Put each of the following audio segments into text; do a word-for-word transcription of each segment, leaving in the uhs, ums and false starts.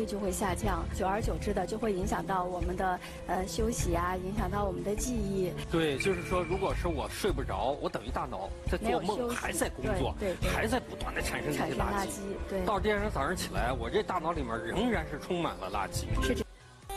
就会下降，久而久之的就会影响到我们的呃休息啊，影响到我们的记忆。 对，就是说，如果是我睡不着，我等于大脑在做梦，还在工作， 对对对还在不断的产生这些垃圾。 垃圾，对。 到第二天早上起来，我这大脑里面仍然是充满了垃圾。 是这。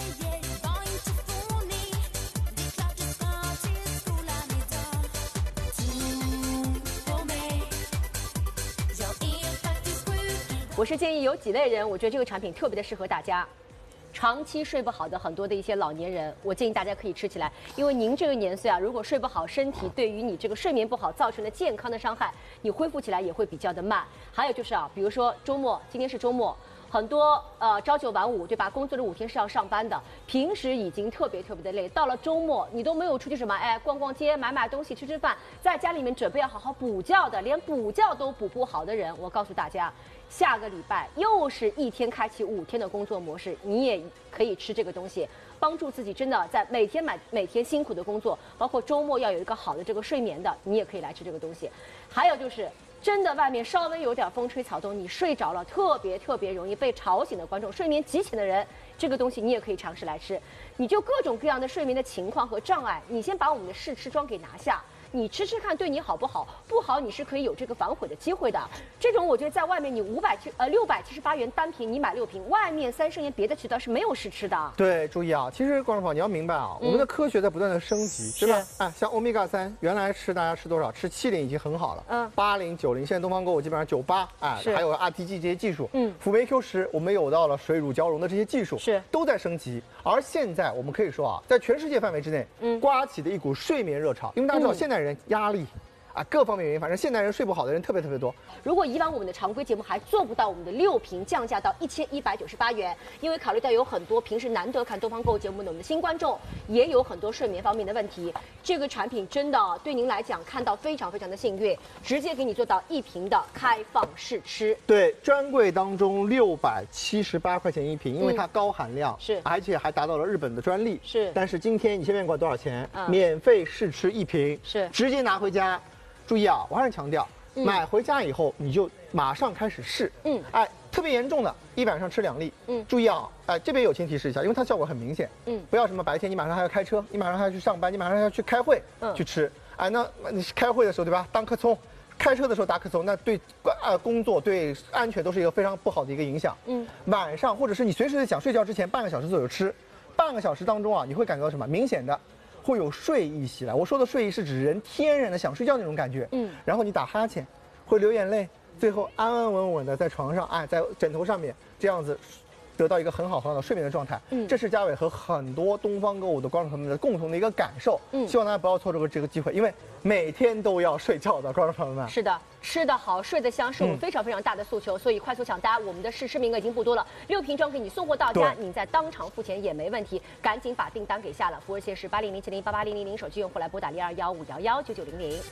我是建议有几类人，我觉得这个产品特别的适合大家。长期睡不好的很多的一些老年人，我建议大家可以吃起来，因为您这个年岁啊，如果睡不好，身体对于你这个睡眠不好造成的健康的伤害，你恢复起来也会比较的慢。还有就是啊，比如说周末，今天是周末。很多呃朝九晚五，对吧？工作了五天是要上班的，平时已经特别特别的累，到了周末你都没有出去什么，哎，逛逛街、买买东西、吃吃饭，在家里面准备要好好补觉的，连补觉都补不好的人，我告诉大家，下个礼拜又是一天开启五天的工作模式，你也可以吃这个东西，帮助自己真的在每天买每天辛苦的工作，包括周末要有一个好的这个睡眠的，你也可以来吃这个东西。还有就是。真的，外面稍微有点风吹草动，你睡着了，特别特别容易被吵醒的观众，睡眠极浅的人，这个东西你也可以尝试来吃。你就各种各样的睡眠的情况和障碍，你先把我们的试吃装给拿下，你吃吃看对你好不好？不好你是可以有这个反悔的机会的。这种我觉得在外面你五百七呃六百七十八元单瓶，你买六瓶，外面三生盐别的渠道是没有试吃的。 对，注意啊，其实观众朋友你要明白啊，嗯、我们的科学在不断的升级，对吧？啊，像欧米伽三，原来吃大家吃多少？吃七零已经很好了，嗯，八零、九零，现在东方购物基本上九八，哎，还有 R T G 这些技术，嗯，辅酶 Q 十，我们有到了水乳交融的这些技术，是都在升级。而现在我们可以说啊，在全世界范围之内，嗯，刮起的一股睡眠热潮，因为大家知道现代人压力。啊，各方面原因，反正现代人睡不好的人特别特别多。 如果以往我们的常规节目还做不到我们的六瓶降价到一千一百九十八元，因为考虑到有很多平时难得看东方购物节目的我们的新观众，也有很多睡眠方面的问题，这个产品真的对您来讲看到非常非常的幸运，直接给你做到一瓶的开放试吃。 对，专柜当中六百七十八块钱一瓶，因为它高含量，嗯、是，而且还达到了日本的专利。是，但是今天你先别管多少钱，嗯、免费试吃一瓶，是，直接拿回家。注意啊，我还是强调，嗯、买回家以后你就马上开始试。嗯，哎，特别严重的，一晚上吃两粒。嗯，注意啊，哎，这边友情提示一下，因为它效果很明显。嗯，不要什么白天你马上还要开车，你马上还要去上班，你马上还要去开会，嗯，去吃。哎，那你开会的时候对吧？当颗葱，开车的时候打颗葱，那对呃工作对安全都是一个非常不好的一个影响。嗯，晚上或者是你随时想睡觉之前半个小时左右吃，半个小时当中啊，你会感觉到什么？明显的。会有睡意袭来，我说的睡意是指人天然的想睡觉那种感觉，嗯，然后你打哈欠，会流眼泪，最后安安稳稳的在床上，哎，在枕头上面这样子，得到一个很好很好的睡眠的状态，嗯，这是嘉伟和很多东方购物的观众朋友们的共同的一个感受，嗯，希望大家不要错过这个机会，因为每天都要睡觉的观众朋友们。 是的，吃得好，睡得香是我们非常非常大的诉求，嗯、所以快速抢单，我们的试吃名额已经不多了，六瓶装给你送货到家，你在当场付钱也没问题，赶紧把订单给下了。服务热线是八零零七零八八零零零，手机用户来拨打零二幺五幺幺九九零零。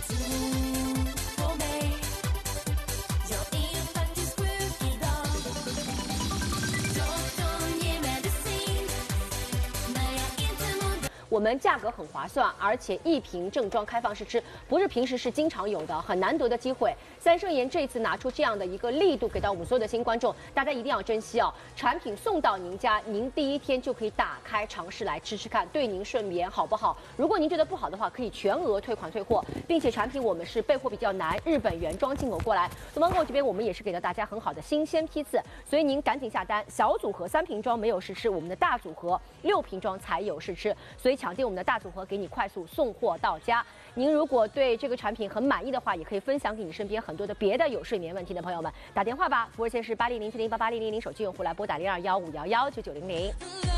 我们价格很划算，而且一瓶正装开放试吃，不是平时是经常有的，很难得的机会。三生盐这次拿出这样的一个力度，给到我们所有的新观众，大家一定要珍惜哦。产品送到您家，您第一天就可以打开尝试来吃吃看，对您睡眠好不好？如果您觉得不好的话，可以全额退款退货，并且产品我们是备货比较难，日本原装进口过来。东方购物这边我们也是给到大家很好的新鲜批次，所以您赶紧下单。小组合三瓶装没有试吃，我们的大组合六瓶装才有试吃，所以抢定我们的大组合，给你快速送货到家。您如果对这个产品很满意的话，也可以分享给你身边很多的别的有睡眠问题的朋友们，打电话吧，服务热线是八零零七零八八零零零，手机用户来拨打零二幺五幺幺九九零零。